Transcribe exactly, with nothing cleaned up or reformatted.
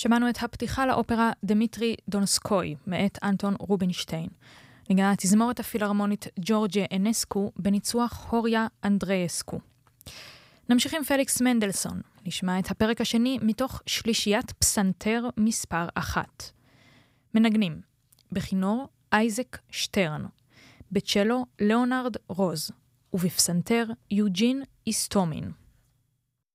שמענו את הפתיחה לאופרה דמיטרי דונסקוי, מאת אנטון רובינשטיין. נגנה תזמורת הפילהרמונית ג'ורג'ה אנסקו, בניצוח הוריה אנדרייסקו. נמשיך עם פליקס מנדלסון. נשמע את הפרק השני מתוך שלישיית פסנתר מספר אחת. מנגנים בכינור אייזק שטרן, בצ'לו ליאונרד רוז, ובפסנתר יוג'ין איסטומין.